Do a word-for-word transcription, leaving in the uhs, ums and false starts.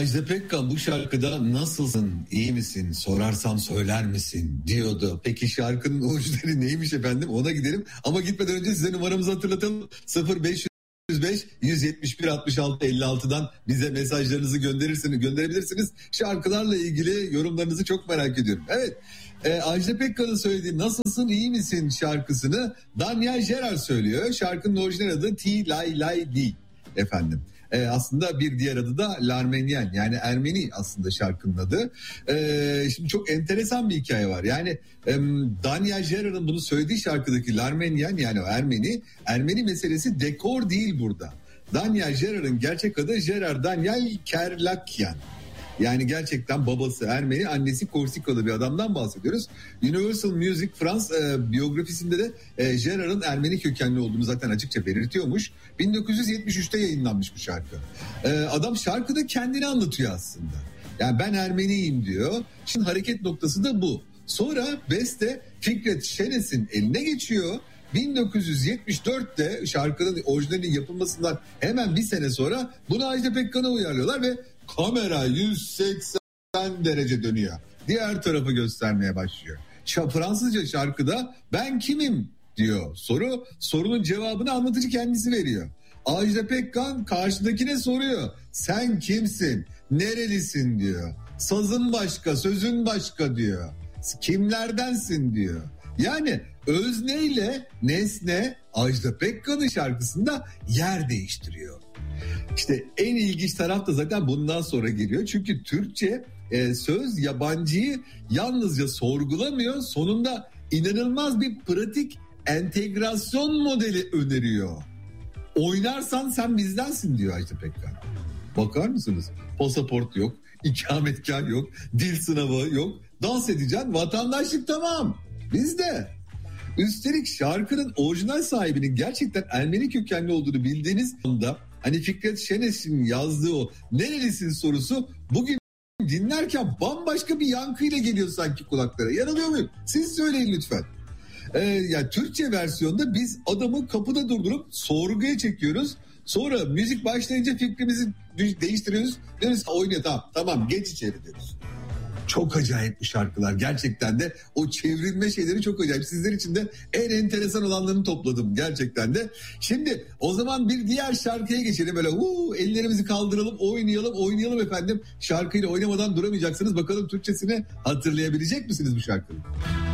Ajda Pekkan bu şarkıda nasılsın, iyi misin, sorarsam söyler misin diyordu. Peki şarkının orijinali neymiş efendim, ona gidelim. Ama gitmeden önce size numaramızı hatırlatalım. sıfır beş yüz beş yüz yetmiş bir altmış altı elli altıdan bize mesajlarınızı gönderirsiniz, gönderebilirsiniz. Şarkılarla ilgili yorumlarınızı çok merak ediyorum. Evet, e, Ajda Pekkan'ın söylediği Nasılsın İyi Misin şarkısını Daniel Gerard söylüyor. Şarkının orijinal adı Ti Lay Lay Di efendim. Ee, aslında bir diğer adı da L'Armenien, yani Ermeni aslında şarkının adı. Ee, şimdi çok enteresan bir hikaye var. Yani e, Daniel Gerard'ın bunu söylediği şarkıdaki L'Armenien, yani o Ermeni, Ermeni meselesi dekor değil burada. Daniel Gerard'ın gerçek adı Gerard Daniel Kerlakyan. Yani gerçekten babası Ermeni, annesi Korsikalı bir adamdan bahsediyoruz. Universal Music France e, biyografisinde de e, Gerard'ın Ermeni kökenli olduğunu zaten açıkça belirtiyormuş. bin dokuz yüz yetmiş üçte yayınlanmış bu şarkı. E, adam şarkıda kendini anlatıyor aslında. Yani ben Ermeniyim diyor. Şimdi hareket noktası da bu. Sonra beste Fikret Şenes'in eline geçiyor. bin dokuz yüz yetmiş dörtte şarkının orijinalinin yapılmasından hemen bir sene sonra bunu Ajda Pekkan'a uyarlıyorlar ve kamera yüz seksen derece dönüyor. Diğer tarafı göstermeye başlıyor. Fransızca şarkıda ben kimim diyor soru. Sorunun cevabını anlatıcı kendisi veriyor. Ajda Pekkan karşıdakine soruyor. Sen kimsin? Nerelisin diyor. Sazın başka, sözün başka diyor. Kimlerdensin diyor. Yani özneyle nesne Ajda Pekkan'ın şarkısında yer değiştiriyor. İşte en ilginç taraf da zaten bundan sonra geliyor. Çünkü Türkçe e, söz yabancıyı yalnızca sorgulamıyor. Sonunda inanılmaz bir pratik entegrasyon modeli öneriyor. Oynarsan sen bizdensin diyor Ajda Pekkan. Bakar mısınız? Pasaport yok, ikametgah yok, dil sınavı yok. Dans edeceksin, vatandaşlık tamam. Bizde. Üstelik şarkının orijinal sahibinin gerçekten Ermeni kökenli olduğunu bildiğiniz anda, hani Fikret Şenes'in yazdığı o nerelisin sorusu bugün dinlerken bambaşka bir yankıyla geliyor sanki kulaklara. Yanılıyor muyum? Siz söyleyin lütfen. Ee, yani Türkçe versiyonda biz adamı kapıda durdurup sorguya çekiyoruz. Sonra müzik başlayınca fikrimizi değiştiriyoruz. Diyoruz oynuyor, tamam tamam geç içeri diyoruz. Çok acayip bu şarkılar. Gerçekten de o çevrilme şeyleri çok acayip. Sizler için de en enteresan olanlarını topladım gerçekten de. Şimdi o zaman bir diğer şarkıya geçelim. Böyle huu, ellerimizi kaldıralım, oynayalım, oynayalım efendim. Şarkıyla oynamadan duramayacaksınız. Bakalım Türkçesini hatırlayabilecek misiniz bu şarkının?